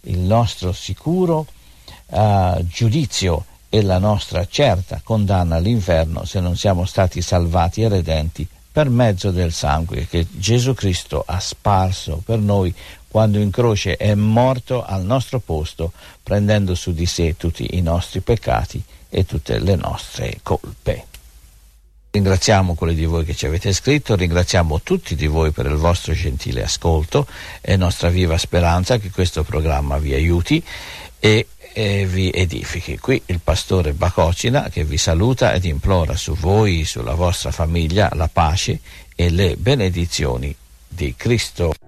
il nostro sicuro giudizio e la nostra certa condanna all'inferno se non siamo stati salvati e redenti per mezzo del sangue che Gesù Cristo ha sparso per noi quando in croce è morto al nostro posto, prendendo su di sé tutti i nostri peccati e tutte le nostre colpe. Ringraziamo quelli di voi che ci avete scritto, ringraziamo tutti di voi per il vostro gentile ascolto. È nostra viva speranza che questo programma vi aiuti e vi edifichi. Qui il pastore Bacocina che vi saluta ed implora su voi, sulla vostra famiglia, la pace e le benedizioni di Cristo.